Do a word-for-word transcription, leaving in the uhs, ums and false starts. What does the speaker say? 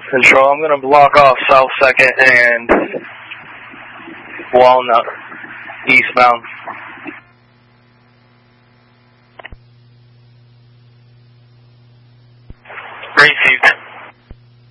Control, I'm going to block off South second and Walnut eastbound. Received.